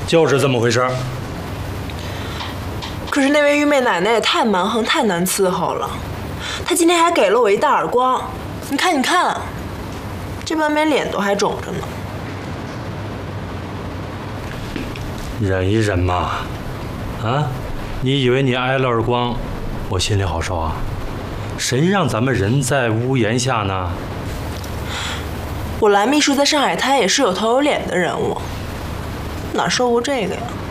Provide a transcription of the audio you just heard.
就是这么回事儿。 可是那位玉妹奶奶也太蛮横，太难伺候了。她今天还给了我一大耳光，你看，你看，这半边脸都还肿着呢。 忍一忍嘛，啊？你以为你挨了耳光，我心里好受啊？谁让咱们人在屋檐下呢？ 我蓝秘书在上海滩也是有头有脸的人物，哪受过这个呀？